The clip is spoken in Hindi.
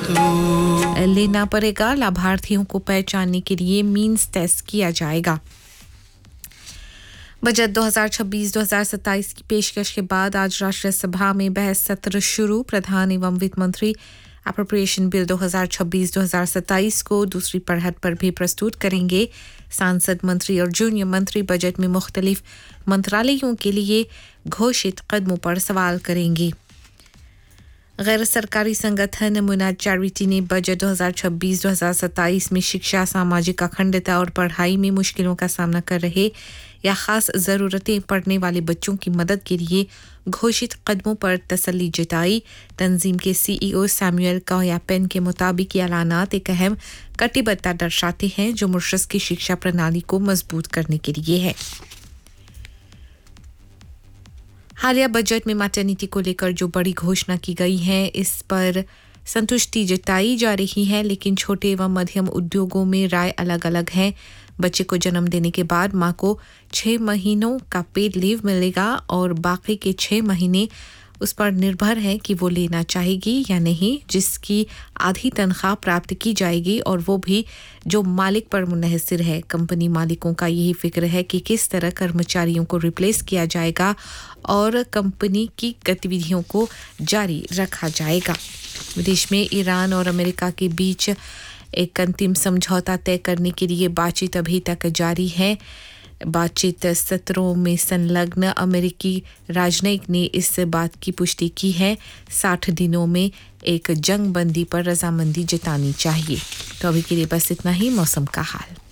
लेना पड़ेगा। लाभार्थियों को पहचानने के लिए मीन्स टेस्ट किया जाएगा। बजट 2026-2027 की पेशकश के बाद आज राष्ट्रीय सभा में बहस सत्र शुरू। प्रधान एवं वित्त मंत्री एप्रोप्रिएशन बिल 2026-2027 को दूसरी पढ़त पर भी प्रस्तुत करेंगे। सांसद मंत्री और जूनियर मंत्री बजट में मुख्तलिफ मंत्रालयों के लिए घोषित कदमों पर सवाल करेंगे। गैर सरकारी संगठन मुना चैरिटी ने बजट 2026-2027 में शिक्षा, सामाजिक अखंडता और पढ़ाई में मुश्किलों का सामना कर रहे या खास ज़रूरतें पड़ने वाले बच्चों की मदद के लिए घोषित कदमों पर तसल्ली जताई। तंजीम के सीईओ सैमुअल कायापेन के मुताबिक ये ऐलानात एक अहम कटिबद्धता दर्शाते हैं जो मॉरिशस की शिक्षा प्रणाली को मजबूत करने के लिए है। हालिया बजट में मैटरनिटी को लेकर जो बड़ी घोषणा की गई है इस पर संतुष्टि जताई जा रही है, लेकिन छोटे एवं मध्यम उद्योगों में राय अलग अलग है। बच्चे को जन्म देने के बाद मां को 6 महीनों का पेड लीव मिलेगा और बाकी के 6 महीने उस पर निर्भर है कि वो लेना चाहेगी या नहीं, जिसकी आधी तनख्वाह प्राप्त की जाएगी और वो भी जो मालिक पर मुनहसर है। कंपनी मालिकों का यही फिक्र है कि किस तरह कर्मचारियों को रिप्लेस किया जाएगा और कंपनी की गतिविधियों को जारी रखा जाएगा। विदेश में ईरान और अमेरिका के बीच एक अंतिम समझौता तय करने के लिए बातचीत अभी तक जारी है। बातचीत सत्रों में संलग्न अमेरिकी राजनयिक ने इस बात की पुष्टि की है 60 दिनों में एक जंग बंदी पर रजामंदी जतानी चाहिए। तो अभी के लिए बस इतना ही। मौसम का हाल।